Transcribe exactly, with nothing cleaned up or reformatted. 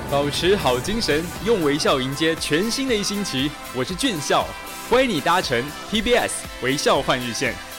保持好精神，用微笑迎接全新的一星期。我是俊孝，欢迎你搭乘 T B S 微笑换日线。